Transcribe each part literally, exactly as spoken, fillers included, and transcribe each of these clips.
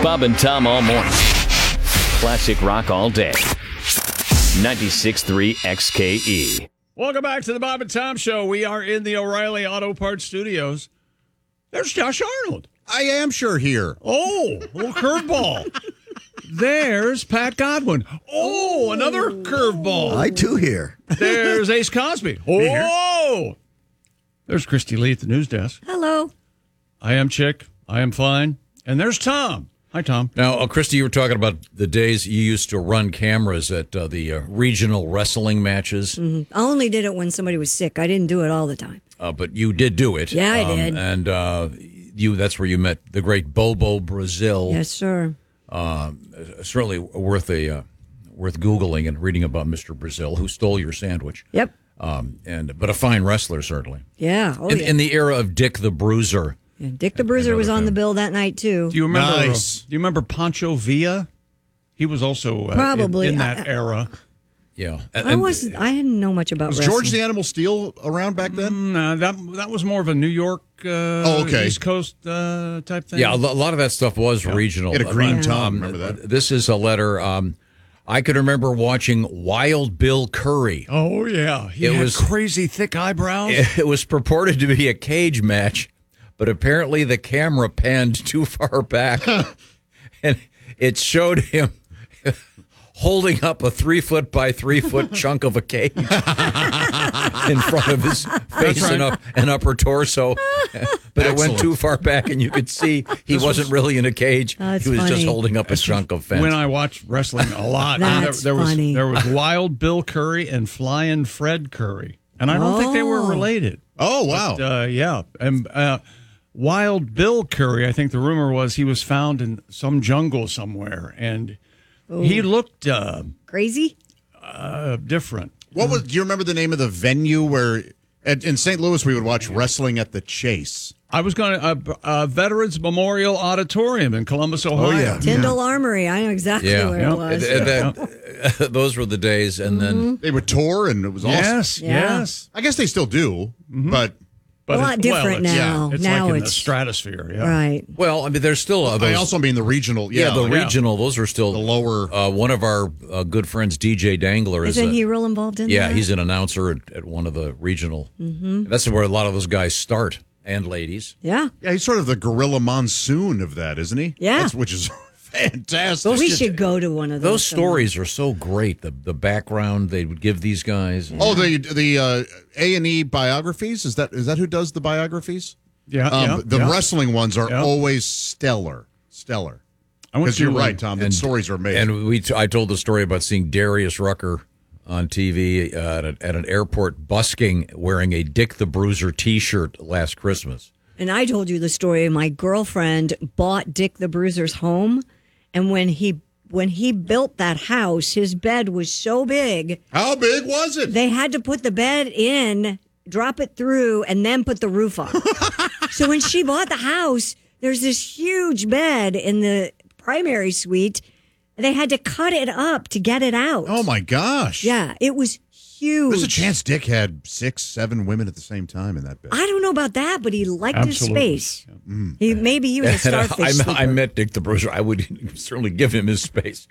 Bob and Tom all morning. Classic rock all day. ninety-six point three X K E. Welcome back to the Bob and Tom Show. We are in the O'Reilly Auto Parts Studios. There's Josh Arnold. I am sure here. Oh, a little curveball. There's Pat Godwin. Oh, another curveball. I too here. There's Ace Cosby. Oh, there's Christy Lee at the news desk. Hello. I am Chick. I am fine. And there's Tom. Hi, Tom. Now, uh, Christy, you were talking about the days you used to run cameras at uh, the uh, regional wrestling matches. Mm-hmm. I only did it when somebody was sick. I didn't do it all the time. Uh, but you did do it. Yeah, I um, did. And uh, you that's where you met the great Bobo Brazil. Yes, sir. Uh, certainly worth a uh, worth Googling and reading about Mister Brazil, who stole your sandwich. Yep. Um, and But a fine wrestler, certainly. Yeah. Oh, in, yeah. in the era of Dick the Bruiser. Yeah, Dick the Bruiser was on the bill that night, too. Do you remember? Nice. Uh, do you remember Pancho Villa? He was also uh, Probably. in, in that I- era. Yeah. And, I was I didn't know much about Was wrestling. George the Animal Steel around back then? No, that that was more of a New York, uh, Oh, okay. East Coast uh, type thing. Yeah, a lo- a lot of that stuff was regional. He had a green Um, tongue, remember that? This is a letter. Um, I could remember watching Wild Bill Curry. Oh yeah, he It had was- crazy thick eyebrows. It was purported to be a cage match, but apparently the camera panned too far back, and it showed him holding up a three foot by three foot chunk of a cage in front of his face right. and, up, and upper torso. But it went Excellent. too far back, and you could see he This wasn't was- really in a cage. That's he was just funny. holding up a chunk of fence. When I watched wrestling a lot, That's there, there was funny. there was Wild Bill Curry and Flying Fred Curry, and I don't think they were Oh. related. Oh, wow. Uh, yeah, and uh, Wild Bill Curry, I think the rumor was he was found in some jungle somewhere, and he looked uh, Crazy? uh, different. What was? Do you remember the name of the venue where at, in Saint Louis we would watch wrestling at the Chase? I was going to uh, uh, Veterans Memorial Auditorium in Columbus, Ohio. yeah. Tyndall Armory. I know exactly Yeah. where Yeah. it was. Th- that- those were the days, and then They would tour, and it was awesome. Yes, Yeah. yes. I guess they still do, but But A lot it's- different well, it's- now. Yeah, it's Now like in the it's- stratosphere. Yeah. Right. well, I mean, there's still uh, those, I also mean the regional. yeah, Yeah, the like- regional. Those are still The lower- Uh, one of our uh, good friends, D J Dangler, is Isn't a- he real involved in yeah, that? he's an announcer at, at one of the regional. Mm-hmm. That's where a lot of those guys start, and ladies. Yeah. yeah, he's sort of the Gorilla Monsoon of that, isn't he? Yeah. That's, which is fantastic. we just- should go to one of those. Those somewhere. stories are so great. The the background they would give these guys. Oh, the the uh, A and E biographies, is that is that who does the biographies? Yeah, Um, yeah, the yeah. wrestling ones are Yeah. always stellar, stellar. I went Because you're to, right, uh, Tom. The stories are amazing. And we, t- I told the story about seeing Darius Rucker on T V uh, at, a, at an airport busking, wearing a Dick the Bruiser T-shirt last Christmas. And I told you the story. My girlfriend bought Dick the Bruiser's home, and when he when he built that house, his bed was so big How big was it? they had to put the bed in, drop it through, and then put the roof on. So when she bought the house, there's this huge bed in the primary suite. They had to cut it up to get it out. Oh my gosh! Yeah, it was huge. There's a chance Dick had six, seven women at the same time in that bed. I don't know about that, but he liked Absolutely. his space. He maybe he was a And starfish I, I sleeper. met Dick the Bruiser. I would certainly give him his space.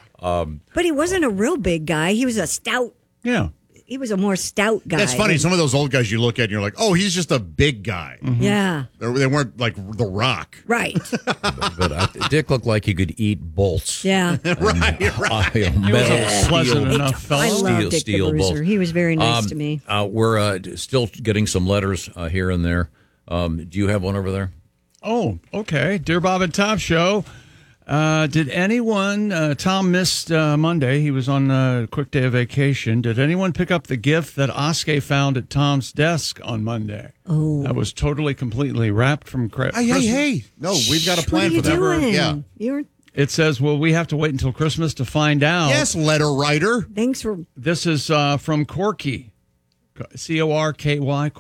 But he wasn't a real big guy. He was a stout. Yeah. He was a more stout guy. That's funny. Some of those old guys you look at and you're like, oh, he's just a big guy. Yeah. They're- They weren't like The Rock. Right. But uh, Dick looked like he could eat bolts. Yeah. right, Uh, you know, metal, Pleasant steel, enough I fellow. love Steel- Dick steel the Bruiser. balls. He was very nice Um, to me. Uh, we're uh, still getting some letters uh, here and there. Um, do you have one over there? Oh, okay. Dear Bob and Tom Show. Uh, did anyone, uh, Tom missed uh, Monday. He was on a quick day of vacation. Did anyone pick up the gift that Oskay found at Tom's desk on Monday? Oh. That was totally, completely wrapped from cra- Hey, hey, Christmas. hey. No, we've got a What are plan you for that. doing? Yeah. You're, It says, well, we have to wait until Christmas to find out. Yes, letter writer. thanks for This is uh, from Corky, C O R K Y,